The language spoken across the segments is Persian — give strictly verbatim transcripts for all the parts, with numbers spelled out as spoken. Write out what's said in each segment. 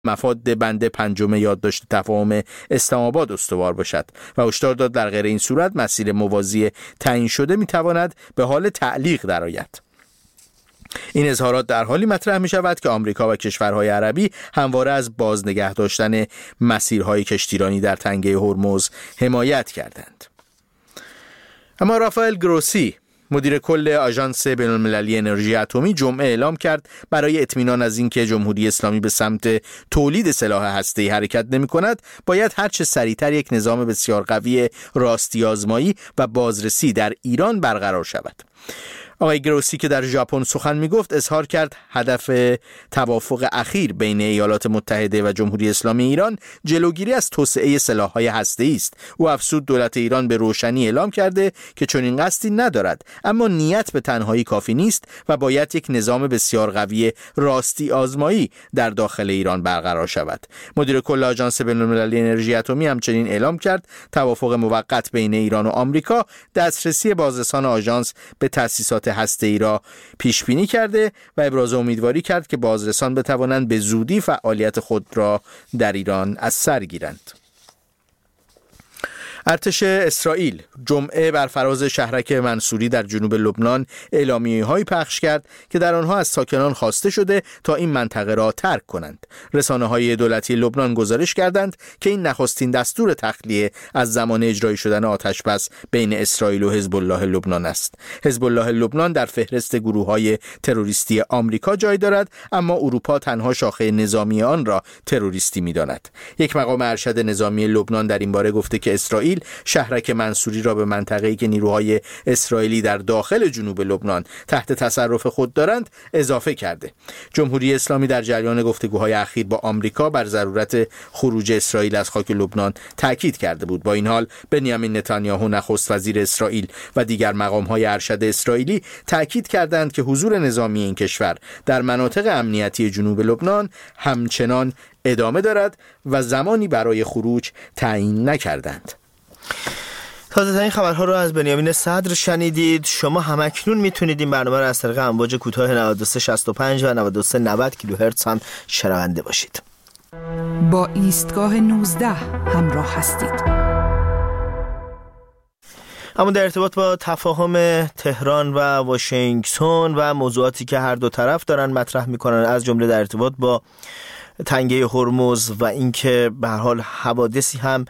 مفاد بند پنجم یادداشت تفاهم اسلام آباد استوار باشد و هشدار داد در غیر این صورت مسیر موازی تعیین شده میتواند به حال تعلیق درآید. این اظهارات در حالی مطرح می شود که آمریکا و کشورهای عربی همواره از باز نگه داشتن مسیرهای کشتیرانی در تنگه هرمز حمایت کردند. اما رافائل گروسی مدیر کل آژانس بین‌المللی انرژی اتمی جمعه اعلام کرد برای اطمینان از اینکه جمهوری اسلامی به سمت تولید سلاح هسته‌ای حرکت نمی‌کند، باید هر چه سریعتر یک نظام بسیار قوی راستی آزمایی و بازرسی در ایران برقرار شود. آقای گروسی که در ژاپن سخن میگفت اظهار کرد هدف توافق اخیر بین ایالات متحده و جمهوری اسلامی ایران جلوگیری از توسعه سلاح‌های هسته‌ای است. او افزود دولت ایران به روشنی اعلام کرده که چنین قصدی ندارد، اما نیت به تنهایی کافی نیست و باید یک نظام بسیار قوی راستی آزمایی در داخل ایران برقرار شود. مدیر کل آژانس بین‌المللی انرژی اتمی همچنین اعلام کرد توافق موقت بین ایران و آمریکا دسترسی بازرسان آژانس به تأسیسات هسته‌ای را پیش بینی کرده و ابراز امیدواری کرد که بازرسان بتوانند به زودی فعالیت خود را در ایران از سر گیرند. ارتش اسرائیل جمعه بر فراز شهرک منصوری در جنوب لبنان اعلامیه‌هایی پخش کرد که در آنها از ساکنان خواسته شده تا این منطقه را ترک کنند. رسانه‌های دولتی لبنان گزارش کردند که این نخستین دستور تخلیه از زمان اجرایی شدن آتش‌بس بین اسرائیل و حزب الله لبنان است. حزب الله لبنان در فهرست گروه‌های تروریستی آمریکا جای دارد، اما اروپا تنها شاخه نظامی آن را تروریستی می‌داند. یک مقام ارشد نظامی لبنان در این باره گفته که اسرائیل شهرک منصوری را به منطقه‌ای که نیروهای اسرائیلی در داخل جنوب لبنان تحت تصرف خود دارند اضافه کرده. جمهوری اسلامی در جریان گفتگوهای اخیر با آمریکا بر ضرورت خروج اسرائیل از خاک لبنان تاکید کرده بود. با این حال بنیامین نتانیاهو نخست وزیر اسرائیل و دیگر مقام‌های ارشد اسرائیلی تاکید کردند که حضور نظامی این کشور در مناطق امنیتی جنوب لبنان همچنان ادامه دارد و زمانی برای خروج تعیین نکردند. تازه ترین خبرها رو از بنیامین صدر شنیدید. شما همکنون میتونید این برنامه رو از طریق امواج کوتاه نود و سه شصت و پنج و نود و سه نود کیلوهرتز هم شنونده باشید. با ایستگاه نوزده همراه هستید. اما در ارتباط با تفاهم تهران و واشنگتن و موضوعاتی که هر دو طرف دارن مطرح میکنن، از جمله در ارتباط با تنگه هرمز و اینکه به هر حال حوادثی هم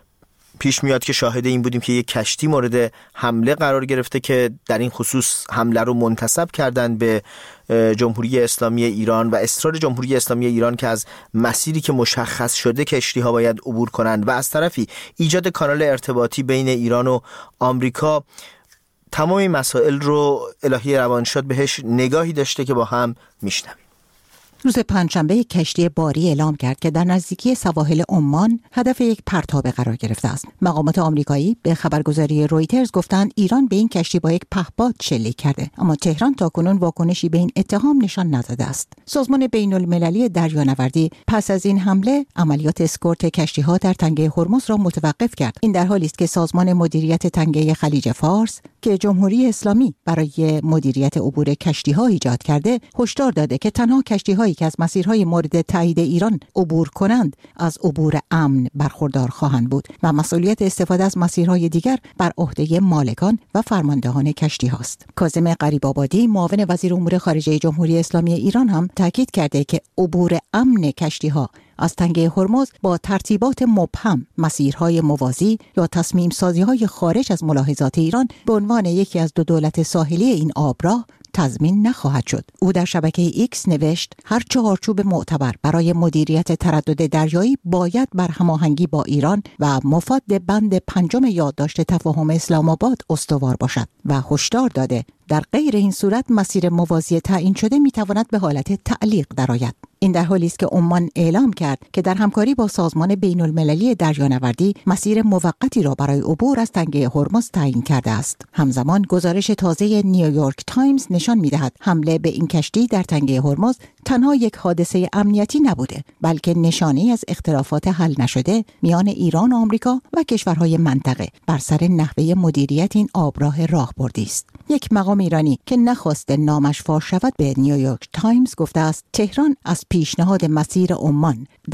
پیش میاد که شاهد این بودیم که یک کشتی مورد حمله قرار گرفته که در این خصوص حمله رو منتسب کردن به جمهوری اسلامی ایران و اصرار جمهوری اسلامی ایران که از مسیری که مشخص شده کشتی ها باید عبور کنند و از طرفی ایجاد کانال ارتباطی بین ایران و آمریکا. تمام این مسائل رو الهی روانشاد بهش نگاهی داشته که با هم میشنویم. روز پنجشنبه یک کشتی باری اعلام کرد که در نزدیکی سواحل عمان هدف یک پرتابه قرار گرفته است. مقامات آمریکایی به خبرگزاری رویترز گفتند ایران به این کشتی با یک پهپاد شلیک کرده، اما تهران تاکنون واکنشی به این اتهام نشان نداده است. سازمان بین‌المللی دریانوردی پس از این حمله عملیات اسکورت کشتی‌ها در تنگه هرمز را متوقف کرد. این در حالی است که سازمان مدیریت تنگه خلیج فارس که جمهوری اسلامی برای مدیریت عبور کشتی‌ها ایجاد کرده، هشدار داده که تنها کشتی‌هایی که از مسیرهای مورد تایید ایران عبور کنند از عبور امن برخوردار خواهند بود و مسئولیت استفاده از مسیرهای دیگر بر عهده مالکان و فرماندهان کشتی هاست. کاظم غریب‌آبادی معاون وزیر امور خارجه جمهوری اسلامی ایران هم تاکید کرده که عبور امن کشتی ها از تنگه هرمز با ترتیبات مبهم، مسیرهای موازی یا تصمیم سازی‌های خارج از ملاحظات ایران به عنوان یکی از دو دولت ساحلی این آبراه تضمین نخواهد شد. او در شبکه ایکس نوشت هر چهارچوب معتبر برای مدیریت تردد دریایی باید بر هماهنگی با ایران و مفاد بند پنجم یادداشت تفاهم اسلام آباد استوار باشد و هشدار داده در غیر این صورت مسیر موازی تعیین شده میتواند به حالت تعلیق درآید. این در حالی است که عمان اعلام کرد که در همکاری با سازمان بین‌المللی دریانوردی مسیر موقتی را برای عبور از تنگه هرمز تعیین کرده است. همزمان گزارش تازه نیویورک تایمز نشان می‌دهد حمله به این کشتی در تنگه هرمز تنها یک حادثه امنیتی نبوده، بلکه نشانه‌ای از اختلافات حل نشده میان ایران و آمریکا و کشورهای منطقه بر سر نحوه مدیریت این آبراه راهبردی است. یک مقام مقام ایرانی که نخواست نامش فاش شود به نیویورک تایمز گفته است تهران از پیشنهاد مسیر عمان